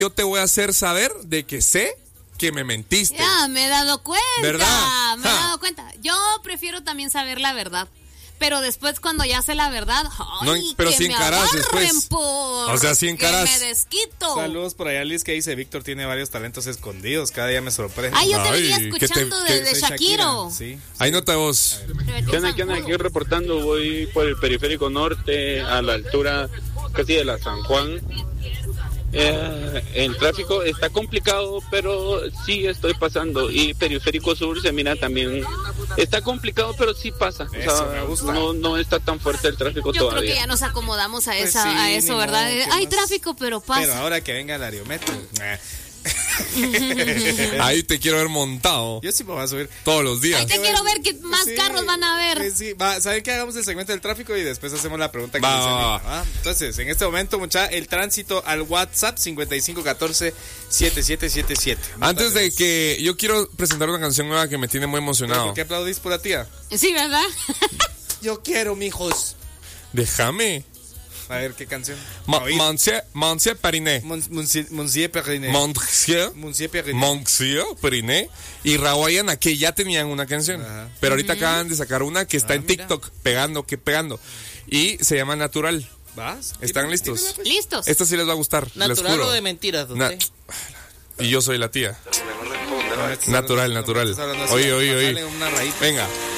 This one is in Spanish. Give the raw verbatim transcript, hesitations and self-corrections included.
yo te voy a hacer saber de que sé que me mentiste. Ya, me he dado cuenta. ¿Verdad? Me he Ja. dado cuenta. Yo prefiero también saber la verdad. Pero después cuando ya sé la verdad, ay, No, pero que si me encarás agarren después. por- O sea, si encarás. que me desquito. Saludos por allá, Liz, que dice: Víctor tiene varios talentos escondidos. Cada día me sorprende. Ay, yo te Ay, venía que te- escuchando que desde Soy Shakiro. Sí. Ahí nota vos. ¿Qué onda, qué onda? Aquí reportando, voy por el periférico norte a la altura casi de la San Juan. Eh, el tráfico está complicado, pero sí estoy pasando. Y periférico sur se mira también. Está complicado, pero sí pasa. O Eso sea, me gusta. no, no está tan fuerte el tráfico Yo creo todavía. que ya nos acomodamos a, Pues esa, sí, a eso, ni ¿verdad? modo, ¿qué Hay más? tráfico, pero pasa. Pero ahora que venga el aeriometro. nah. Ahí te quiero ver montado Yo sí me voy a subir. todos los días. Ahí te quiero ver que más Sí, carros van a ver. pues sí, va, ¿saben qué? Hagamos el segmento del tráfico y después hacemos la pregunta que Va, dice va, Nina, va. ¿va? Entonces, en este momento, mucha, el tránsito al WhatsApp cincuenta y cinco catorce setenta y siete setenta y siete. Antes de que yo quiero presentar una canción nueva que me tiene muy emocionado. ¿Por qué aplaudís por la tía? Sí, ¿verdad? Yo quiero, mijos. Déjame. A ver, ¿qué canción? Ma- A oír. Monsieur, Monsieur Periné. Mon- Monsieur Monsieur Periné. Monsieur, Monsieur Periné. Monsieur Periné y Rawayana, que ya tenían una canción. Ajá. Pero ahorita acaban de sacar una que está Ah, en mira. TikTok, pegando, que pegando. Y se llama Natural. ¿Vas? ¿Están Dime- listos? dímela, pues. Listos. Esta sí les va a gustar, les ¿Natural juro. o de mentiras, don Na- T? y yo soy la tía. No me estás Natural, hablando- natural. no me estás hablando así, Oye, oye, oye. pasale una raíz. Venga.